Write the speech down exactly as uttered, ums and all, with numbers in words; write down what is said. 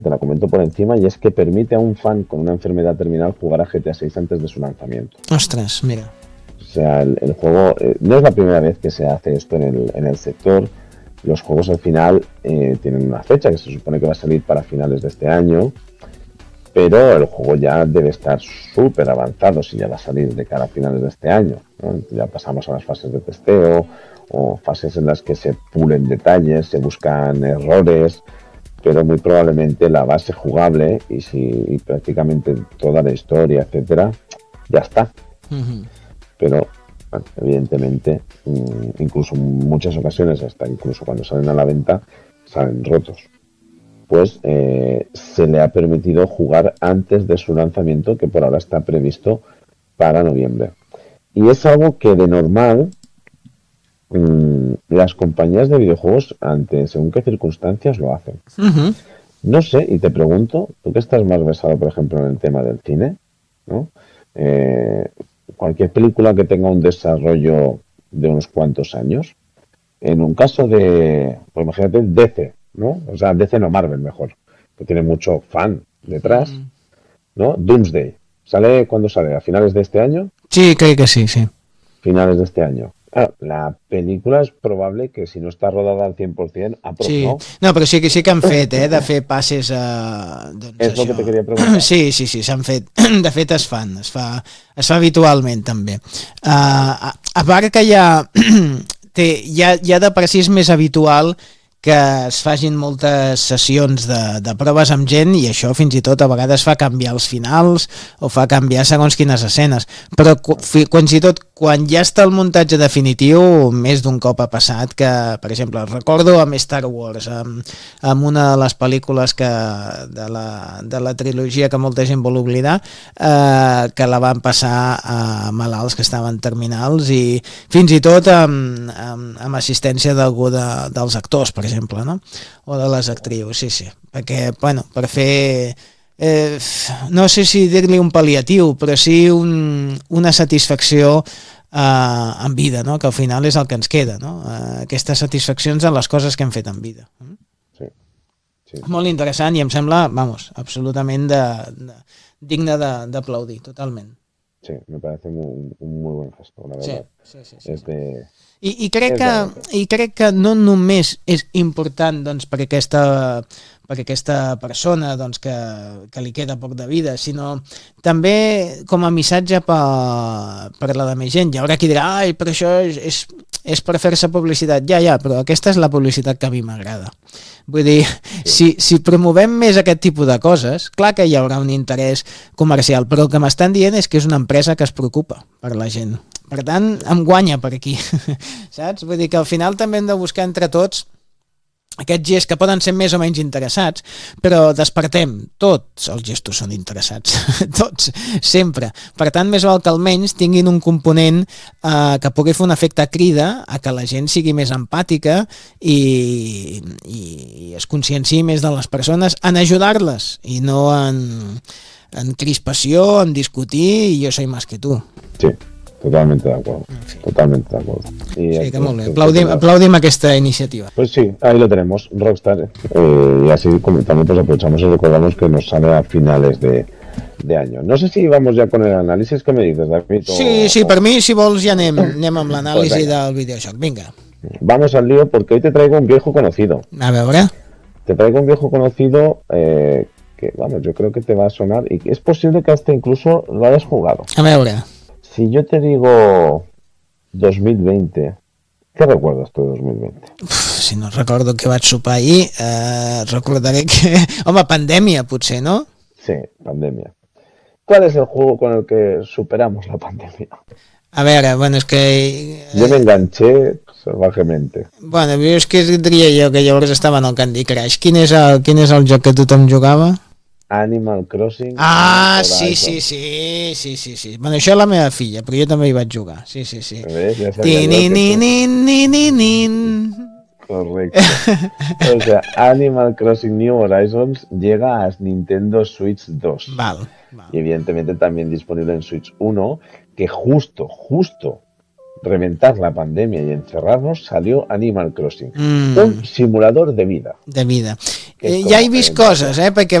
te la comento por encima, y es que permite a un fan con una enfermedad terminal jugar a G T A seis antes de su lanzamiento. Ostras, mira. O sea, el, el juego, eh, no es la primera vez que se hace esto en el, en el sector. Los juegos al final eh, tienen una fecha que se supone que va a salir para finales de este año, pero el juego ya debe estar súper avanzado si ya va a salir de cara a finales de este año, ¿no? Ya pasamos a las fases de testeo o fases en las que se pulen detalles, se buscan errores, pero muy probablemente la base jugable y, si, y prácticamente toda la historia, etcétera, ya está. Uh-huh. Pero bueno, evidentemente, incluso en muchas ocasiones, hasta incluso cuando salen a la venta, salen rotos. Pues eh, se le ha permitido jugar antes de su lanzamiento, que por ahora está previsto para noviembre. Y es algo que de normal mmm, las compañías de videojuegos, ante según qué circunstancias, lo hacen. Uh-huh. No sé, y te pregunto, tú que estás más versado, por ejemplo, en el tema del cine, ¿no? Eh, cualquier película que tenga un desarrollo de unos cuantos años, en un caso de, pues imagínate, D C, ¿no? O sea, D C no Marvel, mejor, que tiene mucho fan detrás, ¿no? Doomsday, ¿sale cuándo sale? ¿A finales de este año? Sí, creo que sí, sí. Finales de este año. Claro, la película és probable que si no està rodada al cent per cent, a prop sí. no. No, però sí que sí que han fet, eh, de fer passes a... Doncs és això. el que te queria preguntar. Sí, sí, sí, s'han fet. De fet es fan, es fa, es fa habitualment també. Uh, a, a part que hi ha, té, hi ha, hi ha de per si és més habitual que es facin moltes sessions de, de proves amb gent i això fins i tot a vegades fa canviar els finals o fa canviar segons quines escenes, però fins i tot quan ja està el muntatge definitiu més d'un cop ha passat que, per exemple, recordo amb Star Wars, amb, amb una de les pel·lícules que, de, la, de la trilogia que molta gent vol oblidar, eh, que la van passar a malalts que estaven terminals i fins i tot amb, amb, amb assistència d'algú de, dels actors, per exemple, no? O de les actrius, sí, sí, perquè, bueno, per fer... Eh, no sé si dir-li un pal·liatiu, però sí un, una satisfacció eh, en vida, no? Que al final és el que ens queda, no? Eh, aquestes satisfaccions en les coses que hem fet en vida. Sí. Sí. Molt interessant i em sembla, vamos, absolutament de, de, digne d'aplaudir, totalment. Sí, me parece un, un muy buen gesto, la verdad. Sí, sí, sí, sí, es de... I, i, crec que, I crec que no només és important doncs, per, aquesta, per aquesta persona doncs, que, que li queda poc de vida, sinó també com a missatge per, per la de més gent. Hi haurà qui dirà, ai, però això és, és, és per fer-se publicitat. Ja, ja, però aquesta és la publicitat que a mi m'agrada. Vull dir, si, si promovem més aquest tipus de coses, clar que hi haurà un interès comercial, però el que m'estan dient és que és una empresa que es preocupa per la gent. Per tant, em guanya per aquí, saps? Vull dir que al final també hem de buscar entre tots aquests gestos que poden ser més o menys interessats, però despertem, tots els gestos són interessats, tots, sempre. Per tant, més val que almenys tinguin un component eh, que pugui fer un efecte crida a que la gent sigui més empàtica i, i, i es conscienciï més de les persones en ajudar-les i no en, en crispació, en discutir i jo soy más que tu. Sí. Totalmente de acuerdo, sí. Totalmente de acuerdo. Y sí, que molt bé. Aplaudim, aplaudim aquesta iniciativa. Pues sí, ahí lo tenemos, Rockstar. Eh, y así como también pues aprovechamos y recordamos que nos sale a finales de, de año. No sé si vamos ya con el análisis, ¿qué me dices, David? O, sí, sí, o... per mi, si vols, ja anem, anem amb l'anàlisi pues del videojoc. Vinga. Vamos al lío porque hoy te traigo un viejo conocido. A veure. Te traigo un viejo conocido eh, que, vamos, yo creo que te va a sonar y es posible que hasta incluso lo hayas jugado. A veure. Si yo te digo dos mil veinte, ¿qué recuerdas tú de dos mil veinte? Uf, si no recordo que vaig sopar ahir, eh, recordaré que... Home, pandèmia, potser, ¿no? Sí, pandemia. ¿Cuál es el juego con el que superamos la pandemia? A veure, bueno, és que... Eh... Jo m'enganché salvajemente. Bueno, és que diria jo que llavors estava en el Candy Crush. Quin és el, quin és el joc que tothom jugava? Animal Crossing. Ah, sí, sí, sí, sí, sí, sí. Bueno, això és la meva filla, però jo també hi vaig jugar. Sí, sí, sí. ¿Ves? Ya Correcto. O sea, Animal Crossing New Horizons llega a Nintendo Switch dos. Val, val. Y evidentemente también disponible en Switch uno, que justo, justo reventar la pandemia y encerrarnos salió Animal Crossing. Mm. Un simulador de vida. De vida. Eh, ja he vist coses, eh, perquè